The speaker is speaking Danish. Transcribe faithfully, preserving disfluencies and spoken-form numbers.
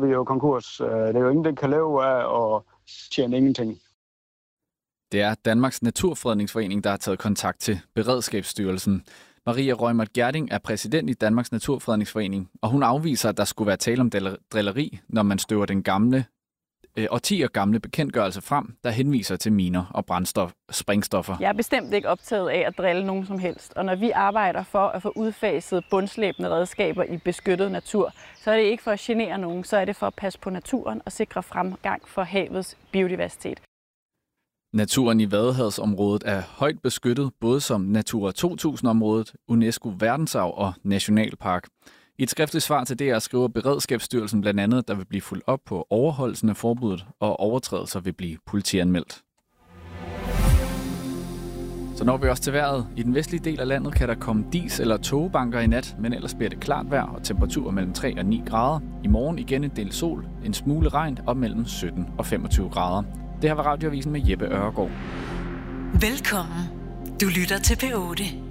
vi jo konkurs. Det er jo ingen, der kan leve af og tjene ingenting. Det er Danmarks Naturfredningsforening, der har taget kontakt til Beredskabsstyrelsen. Maria Reumert Gjerding er præsident i Danmarks Naturfredningsforening, og hun afviser, at der skulle være tale om drilleri, når man støver den gamle, øh, årtier gamle bekendtgørelse frem, der henviser til miner og brændstof, sprængstoffer. Jeg er bestemt ikke optaget af at drille nogen som helst, og når vi arbejder for at få udfaset bundslæbende redskaber i beskyttet natur, så er det ikke for at genere nogen, så er det for at passe på naturen og sikre fremgang for havets biodiversitet. Naturen i Vadehavsområdet er højt beskyttet, både som Natura to tusind-området, UNESCO verdensarv og nationalpark. I et skriftligt svar til D R skriver Beredskabsstyrelsen blandt andet, at der vil blive fulgt op på overholdelsen af forbuddet, og overtrædelser vil blive politianmeldt. Så når vi også til vejret. I den vestlige del af landet kan der komme dis- eller tågebanker i nat, men ellers bliver det klart vejr og temperaturer mellem tre og ni grader. I morgen igen en del sol, en smule regn og mellem sytten og femogtyve grader. Det her var Radioavisen med Jeppe Ørgaard. Velkommen. Du lytter til P otte.